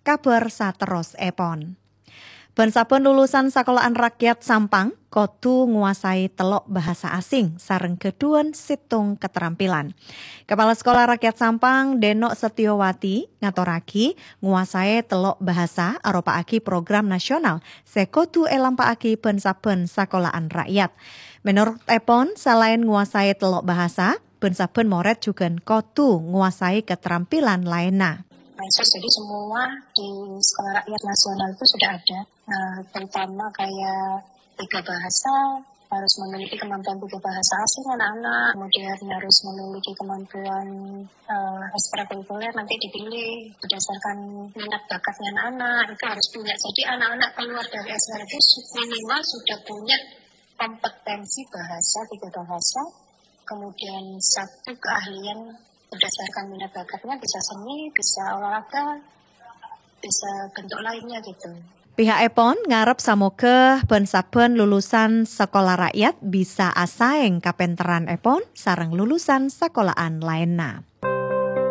kabar sateros epon. Ben saben lulusan sekolahan rakyat Sampang kudu nguasai telok bahasa asing sareng keduan situng keterampilan. Kepala Sekolah Rakyat Sampang Denok Setiowati ngatoraki nguasai telok bahasa aropaaki program nasional sekudu elampaaki ben saben sekolahan rakyat. Menurut Epon, selain nguasai telok bahasa, ben saben moret juga kudu nguasai keterampilan lainnya. Jadi semua di Sekolah Rakyat Nasional itu sudah ada, terutama kayak 3 bahasa, harus memiliki kemampuan 3 bahasa asing anak-anak, kemudian harus memiliki kemampuan ekstrakurikuler, nanti dipilih berdasarkan minat bakatnya anak-anak, itu harus punya. Jadi anak-anak keluar dari SR itu minimal sudah punya kompetensi bahasa, 3 bahasa, kemudian 1 keahlian berdasarkan minat bakatnya, bisa seni, bisa olahraga, bisa bentuk lainnya gitu. Pihak Epon ngarep samoga ben saben lulusan sekolah rakyat bisa asaeng kapenteran Epon sareng lulusan sekolahan lainna.